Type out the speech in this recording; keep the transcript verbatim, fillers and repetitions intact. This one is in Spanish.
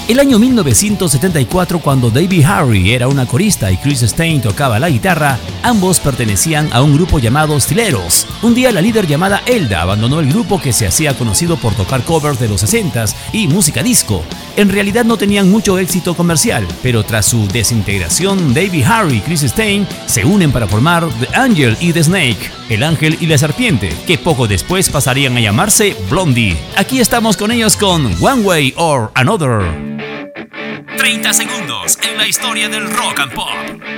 El año mil novecientos setenta y cuatro, cuando Debbie Harry era una corista y Chris Stein tocaba la guitarra, ambos pertenecían a un grupo llamado Stilettos. Un día la líder llamada Elda abandonó el grupo, que se hacía conocido por tocar covers de los sesentas y música disco. En realidad no tenían mucho éxito comercial, pero tras su desintegración, Debbie Harry y Chris Stein se unen para formar The Angel y The Snake, el ángel y la serpiente, que poco después pasarían a llamarse Blondie. Aquí estamos con ellos con One Way or Another. treinta segundos en la historia del rock and pop.